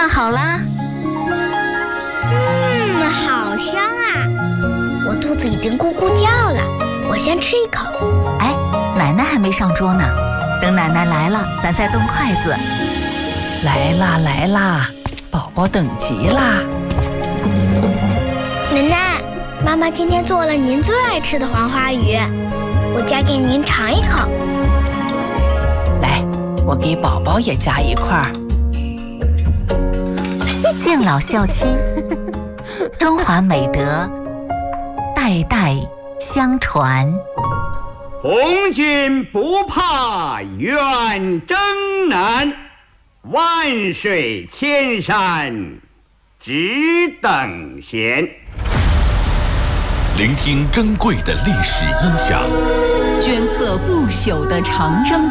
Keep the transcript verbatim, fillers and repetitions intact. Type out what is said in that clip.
做好啦？ 嗯，好香啊！我肚子已经咕咕叫了，我先吃一口。 哎，奶奶还没上桌呢，等奶奶来了，咱再动筷子。 来啦来啦，宝宝等急啦！ 奶奶，妈妈今天做了您最爱吃的黄花鱼，我夹给您尝一口。 来，我给宝宝也夹一块儿。 敬老孝亲，中华美德代代相传。 红军不怕远征难，万水千山只等闲。 聆听珍贵的历史音响， 镌刻不朽的长征